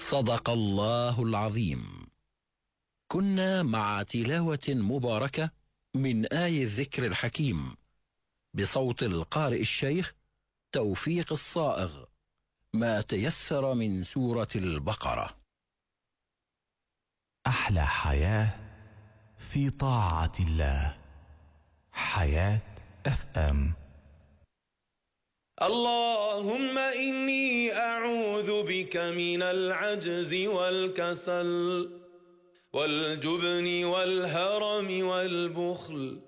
صدق الله العظيم. كنا مع تلاوة مباركة من آي الذكر الحكيم بصوت القارئ الشيخ توفيق الصائغ، ما تيسر من سورة البقرة. أحلى حياة في طاعة الله. حياة FM. اللهم إني أعوذ بك من العجز والكسل والجبن والهرم والبخل